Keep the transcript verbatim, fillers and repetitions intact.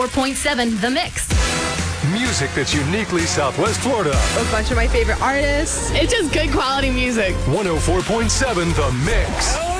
four point seven The Mix. Music that's uniquely Southwest Florida. A bunch of my favorite artists. It's just good quality music. one oh four point seven The Mix.